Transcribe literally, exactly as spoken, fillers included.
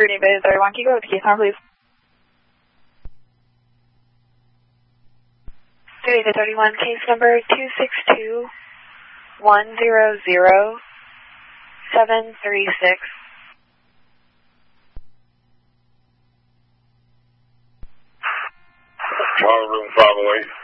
Green Bay thirty-one, can you go with the case number, please? Green Bay thirty-one, case number two six two, one zero zero, seven three six. Charlie room five oh eight.